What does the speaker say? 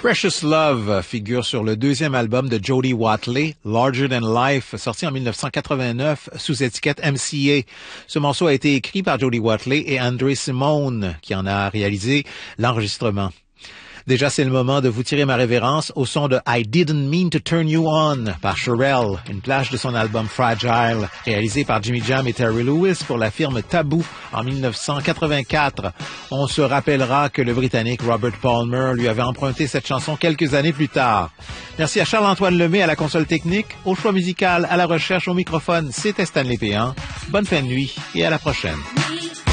Precious Love figure sur le deuxième album de Jody Watley, Larger Than Life, sorti en 1989 sous étiquette MCA. Ce morceau a été écrit par Jody Watley et Andre Simone, qui en a réalisé l'enregistrement. Déjà, c'est le moment de vous tirer ma révérence au son de I Didn't Mean to Turn You On par Cherrelle, une plage de son album Fragile, réalisé par Jimmy Jam et Terry Lewis pour la firme Taboo en 1984. On se rappellera que le Britannique Robert Palmer lui avait emprunté cette chanson quelques années plus tard. Merci à Charles-Antoine Lemay à la console technique, au choix musical, à la recherche, au microphone. C'était Stanley Péan. Bonne fin de nuit et à la prochaine.